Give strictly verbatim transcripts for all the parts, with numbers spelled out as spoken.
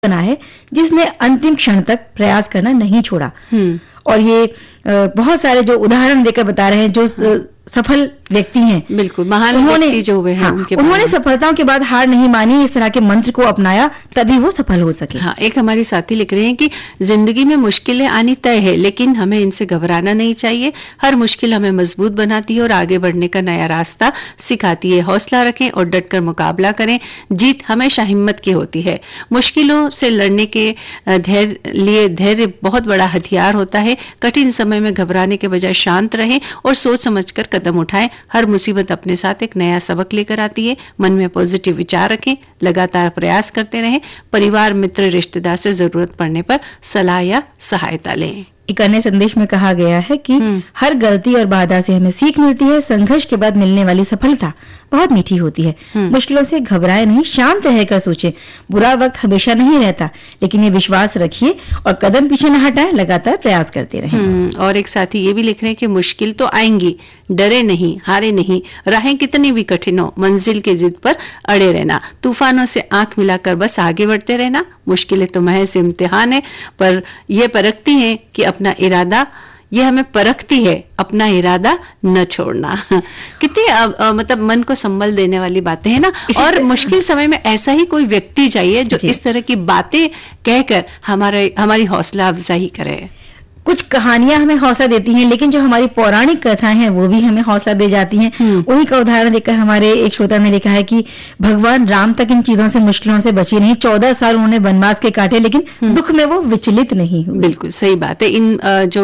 बना है जिसने अंतिम क्षण तक प्रयास करना नहीं छोड़ा। और ये बहुत सारे जो उदाहरण देकर बता रहे हैं जो सफल व्यक्ति हैं, बिल्कुल महान व्यक्ति जो हुए हैं, हाँ, उनके उन्होंने सफलताओं के बाद हार नहीं मानी, इस तरह के मंत्र को अपनाया, तभी वो सफल हो सके। हाँ, एक हमारी साथी लिख रहे हैं कि जिंदगी में मुश्किलें आनी तय है, लेकिन हमें इनसे घबराना नहीं चाहिए। हर मुश्किल हमें मजबूत बनाती है और आगे बढ़ने का नया रास्ता सिखाती है। हौसला रखें और डटकर मुकाबला करें, जीत हमेशा हिम्मत की होती है। मुश्किलों से लड़ने के धैर्य लिए धैर्य बहुत बड़ा हथियार होता है। कठिन समय में घबराने के बजाय शांत रहें और सोच समझकर कदम उठाएं। हर मुसीबत अपने साथ एक नया सबक लेकर आती है। मन में पॉजिटिव विचार रखें, लगातार प्रयास करते रहें। परिवार, मित्र, रिश्तेदार से जरूरत पड़ने पर सलाह या सहायता लें। एक अन्य संदेश में कहा गया है कि हर गलती और बाधा से हमें सीख मिलती है। संघर्ष के बाद मिलने वाली सफलता बहुत मीठी होती है। मुश्किलों से घबराए नहीं, शांत रहकर सोचें। बुरा वक्त हमेशा नहीं रहता, लेकिन ये विश्वास रखिए और कदम पीछे न हटाएं, लगातार प्रयास करते रहें। और एक साथी ये भी लिख रहे हैं कि मुश्किल तो आएंगी, डरे नहीं, हारे नहीं। राहें कितनी भी कठिन हो, मंजिल के जिद पर अड़े रहना। तूफानों से आंख मिलाकर बस आगे बढ़ते रहना। मुश्किलें तो महज इम्तिहान है, पर यह परखती हैं कि अपना इरादा ये हमें परखती है अपना इरादा न छोड़ना। कितनी अ, अ, मतलब मन को संबल देने वाली बातें हैं ना। और मुश्किल समय में ऐसा ही कोई व्यक्ति चाहिए जो इस तरह की बातें कहकर हमारे हमारी हौसला अफजाई करे। कुछ कहानियां हमें हौसला देती हैं, लेकिन जो हमारी पौराणिक कथाएं हैं वो भी हमें हौसला दे जाती हैं। उन्हीं का उदाहरण देकर हमारे एक श्रोता ने लिखा है कि भगवान राम तक इन चीजों से, मुश्किलों से बचे नहीं। चौदह साल उन्होंने वनवास के काटे, लेकिन दुख में वो विचलित नहीं हुए। बिल्कुल सही बात है। इन जो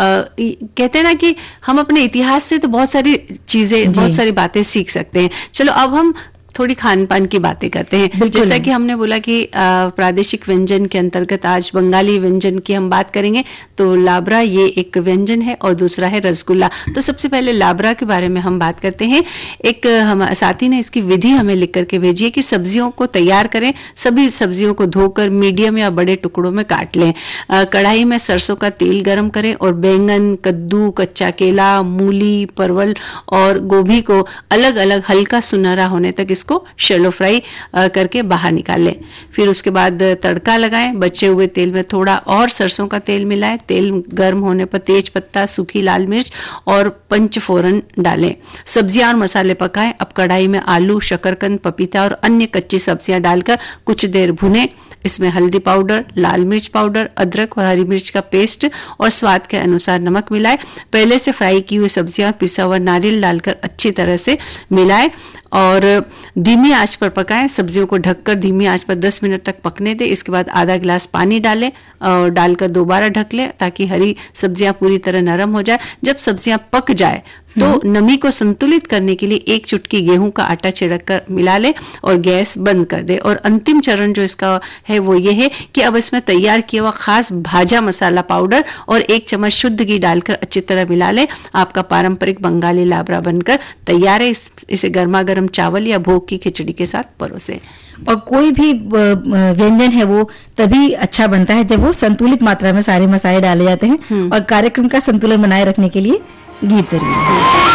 कहते हैं ना कि हम अपने इतिहास से तो बहुत सारी चीजें, बहुत सारी बातें सीख सकते हैं। चलो अब हम थोड़ी खान पान की बातें करते हैं। जैसा कि हमने बोला कि प्रादेशिक व्यंजन के अंतर्गत आज बंगाली व्यंजन की हम बात करेंगे, तो लाबरा ये एक व्यंजन है और दूसरा है रसगुल्ला। तो सबसे पहले लाबरा के बारे में हम बात करते हैं। एक हम साथी ने इसकी विधि हमें लिख करके भेजी है कि सब्जियों को तैयार करें। सभी सब्जियों को धोकर मीडियम या बड़े टुकड़ों में काट लें। कढ़ाई में सरसों का तेल गर्म करें और बैंगन, कद्दू, कच्चा केला, मूली, परवल और गोभी को अलग अलग हल्का सुनहरा होने तक को शैलो फ्राई करके बाहर निकाल लें। फिर उसके बाद तड़का लगाएं। बचे हुए तेल में थोड़ा और सरसों का तेल मिलाएं। तेल गर्म होने पर तेज पत्ता, सूखी लाल मिर्च और पंचफोरन डालें। सब्जियां और मसाले पकाएं। अब कढ़ाई में आलू, शकरकंद, पपीता और अन्य कच्ची सब्जियां डालकर कुछ देर भुनें। इसमें हल्दी पाउडर, लाल मिर्च पाउडर, अदरक और हरी मिर्च का पेस्ट और स्वाद के अनुसार नमक मिलाएं। पहले से फ्राई की हुई सब्जियां, पिसा हुआ नारियल डालकर अच्छी तरह से मिलाएं और धीमी आंच पर पकाएं। सब्जियों को ढककर धीमी आंच पर दस मिनट तक पकने दें। इसके बाद आधा गिलास पानी डालें और डालकर दोबारा ढक लें ताकि हरी सब्जियां पूरी तरह नरम हो जाए। जब सब्जियां पक जाए तो नमी को संतुलित करने के लिए एक चुटकी गेहूं का आटा छिड़क कर मिला ले और गैस बंद कर दे। और अंतिम चरण जो इसका है वो ये है कि अब इसमें तैयार किया हुआ खास भाजा मसाला पाउडर और एक चम्मच शुद्ध घी डालकर अच्छी तरह मिला ले। आपका पारंपरिक बंगाली लाबरा बनकर तैयार है। इस, इसे गर्मा गर्म चावल या भोग की खिचड़ी के साथ परोसे। और कोई भी व्यंजन है वो तभी अच्छा बनता है जब वो संतुलित मात्रा में सारे मसाले डाले जाते हैं। और कार्यक्रम का संतुलन बनाए रखने के लिए गीत जरूरी है।